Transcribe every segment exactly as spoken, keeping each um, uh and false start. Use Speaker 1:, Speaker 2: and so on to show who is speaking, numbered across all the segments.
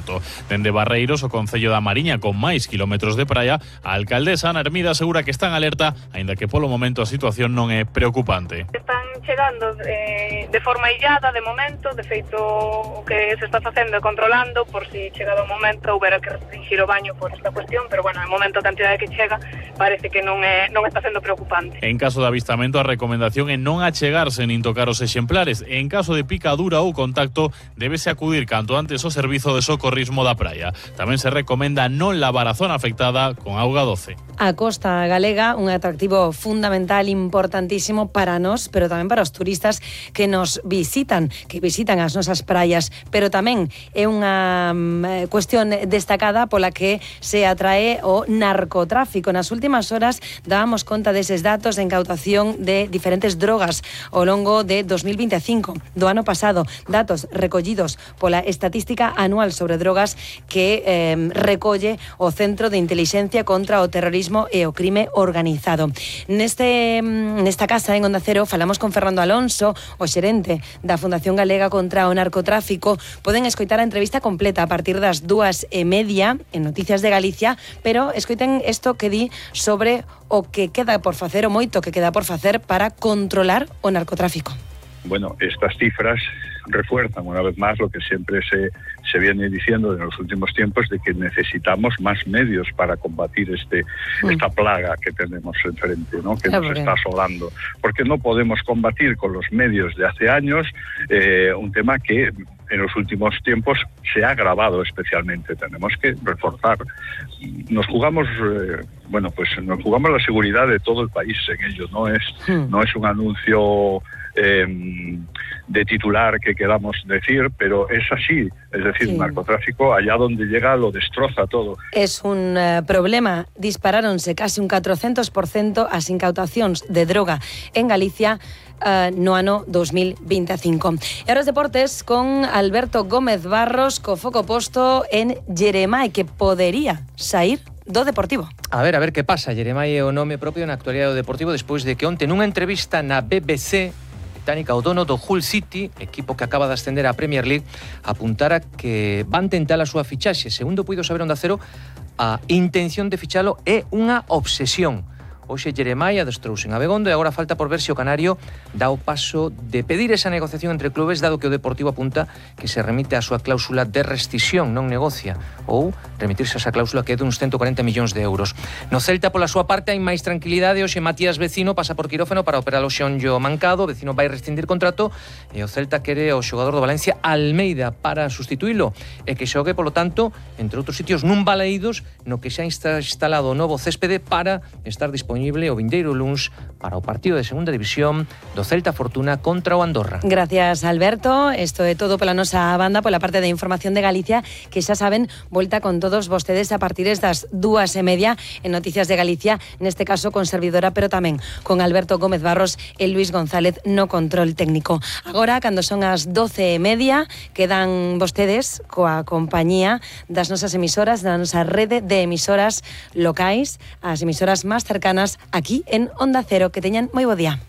Speaker 1: Porto. Dende Barreiros, o concello da Mariña, con máis kilómetros de praia, a alcaldesa Ana Hermida asegura que están alerta, aínda que polo momento a situación non é preocupante.
Speaker 2: Están chegando eh, de forma illada de momento, de feito o que se está facendo é controlando por si chegado o momento houbera que restringir o baño por esta cuestión, pero bueno, de momento a cantidade que chega parece que non é non está sendo preocupante.
Speaker 1: En caso de avistamento, a recomendación é non achegarse nin tocar os exemplares. En caso de picadura ou contacto, débese acudir canto antes ao servizo de socorrismo da praia. Tamén se recomenda non lavar a zona afectada con auga doce.
Speaker 3: A costa galega, un atractivo fundamental, importantísimo para nós, pero tamén para os turistas que nos visitan, que visitan as nosas praias, pero tamén é unha um, cuestión destacada pola que se atrae o narcotráfico. Nas últimas horas dábamos conta deses datos de incautación de diferentes drogas ao longo de dos mil vinte e cinco, do ano pasado, datos recollidos pola estatística anual sobre drogas que eh, recolle o Centro de Intelixencia contra o Terrorismo e o Crime Organizado. Neste, nesta casa, en Onda Cero, falamos con Fernando Alonso, o xerente da Fundación Galega contra o Narcotráfico. Poden escoitar a entrevista completa a partir das dúas e media en Noticias de Galicia, pero escoiten isto que di sobre o que queda por facer, o moito que queda por facer para controlar o narcotráfico.
Speaker 4: Bueno, estas cifras refuerzan una vez más lo que siempre se, se viene diciendo en los últimos tiempos, de que necesitamos más medios para combatir este mm. esta plaga que tenemos enfrente, ¿no? Que claro, nos está asolando. Porque no podemos combatir con los medios de hace años eh, un tema que en los últimos tiempos se ha agravado especialmente. Tenemos que reforzar. Nos jugamos, eh, bueno, pues nos jugamos la seguridad de todo el país en ello. No es, mm. no es un anuncio Eh, de titular que queramos decir, pero es así, es decir, sí. El narcotráfico allá donde llega lo destroza todo.
Speaker 3: Es un uh, problema, disparáronse casi un catrocentos por ciento as incautacións de droga en Galicia uh, no ano dos mil vinte e cinco. E ahora os deportes con Alberto Gómez Barros, co foco posto en Jeremai, que podería sair do Deportivo.
Speaker 5: A ver, a ver que pasa. Jeremai é o nome propio na actualidade do Deportivo despois de que onte nunha entrevista na B B C británica o dono do Hull City, equipo que acaba de ascender á Premier League, apuntara que van tentar a súa fichaxe. Segundo puido saber Onda Cero, a intención de fichalo é unha obsesión. Hoxe Jeremai adestrouse en Abegondo e agora falta por ver se o canario dá o paso de pedir esa negociación entre clubes, dado que o Deportivo apunta que se remite a súa cláusula de rescisión, non negocia, ou remitirse a esa cláusula que é duns ciento cuarenta millóns de euros. No Celta, pola súa parte, hai máis tranquilidade. Hoxe Matías Vecino pasa por quirófano para operar o xeonllo mancado. Vecino vai rescindir contrato e o Celta quere o xogador do Valencia, Almeida, para sustituílo e que xogue, polo tanto, entre outros sitios, nun Balaídos, no que xa está instalado o novo céspede para estar disponible o vindeiro luns para o partido de segunda división do Celta Fortuna contra o Andorra.
Speaker 3: Gracias, Alberto. Isto é todo pola nosa banda, pola parte de información de Galicia, que xa saben, volta con todos vostedes a partir das dúas e media en Noticias de Galicia, neste caso con servidora, pero tamén con Alberto Gómez Barros e Luis González no control técnico. Agora, cando son as doce e media, quedan vostedes coa compañía das nosas emisoras, da nosa rede de emisoras locais, as emisoras máis cercanas aquí en Onda Cero. Que teñan moi bo día.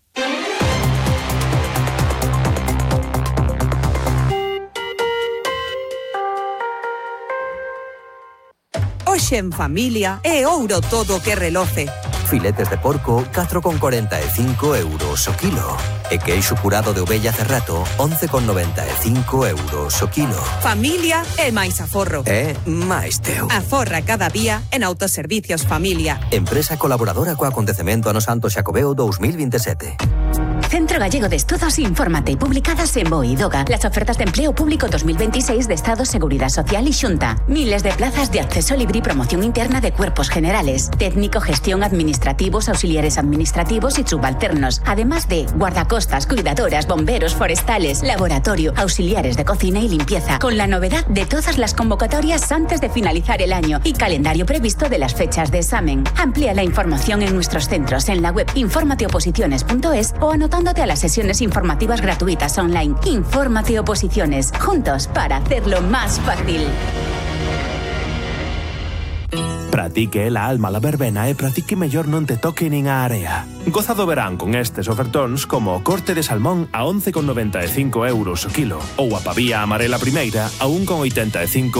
Speaker 6: Hoxe en familia é ouro todo que reloce.
Speaker 7: Filetes de porco, catro con corenta e cinco euros o kilo. E queixo curado de ovella Cerrato, once con noventa e cinco euros o kilo.
Speaker 6: Familia é máis aforro.
Speaker 7: É máis teu.
Speaker 6: Aforra cada día en Autoservicios Familia.
Speaker 7: Empresa colaboradora co acontecemento ano Santo Xacobeo dos mil vinte e sete.
Speaker 8: Centro Gallego de Estudos Infórmate, publicadas en BOE y DOGA. Las ofertas de empleo público dos mil veintiséis de Estado, Seguridad Social y Xunta. Miles de plazas de acceso libre y promoción interna de cuerpos generales. Técnico, gestión, administrativos, auxiliares administrativos y subalternos. Además de guardacostas, cuidadoras, bomberos, forestales, laboratorio, auxiliares de cocina y limpieza. Con la novedad de todas las convocatorias antes de finalizar el año y calendario previsto de las fechas de examen. Amplía la información en nuestros centros en la web informateoposiciones punto es o anotándote a las sesiones informativas gratuitas online. Infórmate Oposiciones, juntos para hacerlo más fácil.
Speaker 9: Pratique la alma la verbena e pratique mellor non te toque nin a area. Goza do verán con estes ofertóns como o corte de salmón a once con noventa e cinco euros o kilo ou a pavía amarela primeira a un con oitenta e cinco